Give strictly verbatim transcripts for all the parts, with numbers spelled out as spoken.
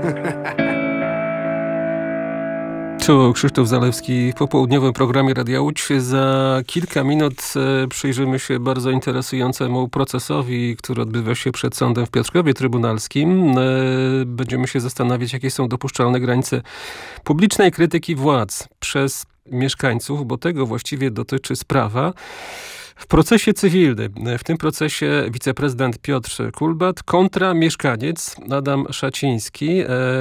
Tu Krzysztof Zalewski w popołudniowym programie Radia Łódź. Za kilka minut przyjrzymy się bardzo interesującemu procesowi, który odbywa się przed sądem w Piotrkowie Trybunalskim. Będziemy się zastanawiać, jakie są dopuszczalne granice publicznej krytyki władz przez mieszkańców, bo tego właściwie dotyczy sprawa. W procesie cywilnym, w tym procesie wiceprezydent Piotr Kulbat kontra mieszkaniec Adam Szaciński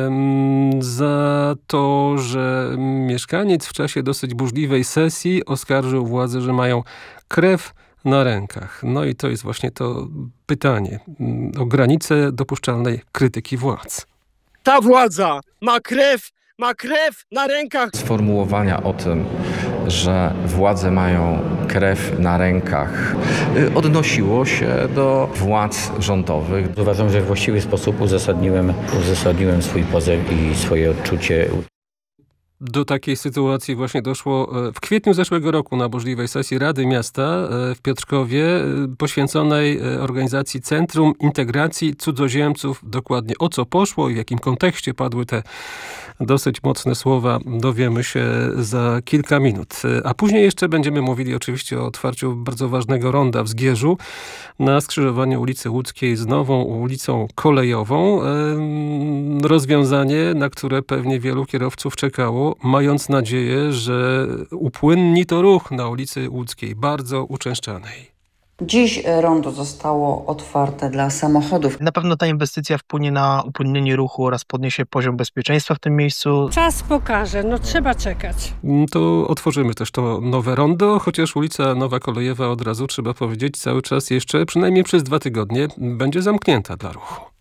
za to, że mieszkaniec w czasie dosyć burzliwej sesji oskarżył władzę, że mają krew na rękach. No i to jest właśnie to pytanie o granicę dopuszczalnej krytyki władz. Ta władza ma krew, ma krew na rękach. Sformułowania o tym, że władze mają krew na rękach, odnosiło się do władz rządowych. Uważam, że w właściwy sposób uzasadniłem, uzasadniłem swój pozew i swoje odczucie. Do takiej sytuacji właśnie doszło w kwietniu zeszłego roku na burzliwej sesji Rady Miasta w Piotrkowie poświęconej organizacji Centrum Integracji Cudzoziemców. Dokładnie o co poszło i w jakim kontekście padły te dosyć mocne słowa, dowiemy się za kilka minut. A później jeszcze będziemy mówili oczywiście o otwarciu bardzo ważnego ronda w Zgierzu na skrzyżowaniu ulicy Łódzkiej z nową ulicą kolejową. Rozwiązanie, na które pewnie wielu kierowców czekało, mając nadzieję, że upłynni to ruch na ulicy Łódzkiej, bardzo uczęszczanej. Dziś rondo zostało otwarte dla samochodów. Na pewno ta inwestycja wpłynie na upłynnienie ruchu oraz podniesie poziom bezpieczeństwa w tym miejscu. Czas pokaże, no trzeba czekać. To otworzymy też to nowe rondo, chociaż ulica Nowa Kolejowa od razu trzeba powiedzieć cały czas jeszcze, przynajmniej przez dwa tygodnie, będzie zamknięta dla ruchu.